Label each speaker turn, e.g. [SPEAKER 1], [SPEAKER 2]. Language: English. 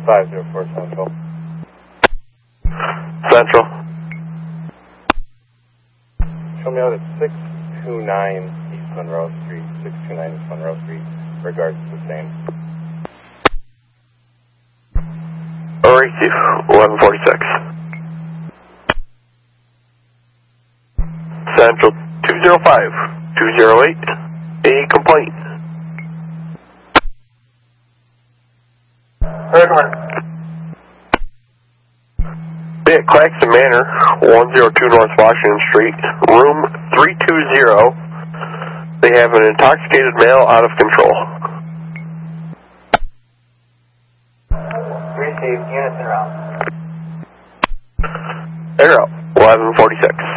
[SPEAKER 1] 504 Central.
[SPEAKER 2] Central.
[SPEAKER 1] Show me out at 629 East Monroe Street. 629 East Monroe Street. Regards sustained.
[SPEAKER 2] Receive 1146. Central 205-208. A complaint. Be at Claxton Manor, 102 North Washington Street, room 320. They have an intoxicated male out of control.
[SPEAKER 3] Received. Units en route.
[SPEAKER 2] En route, 1146.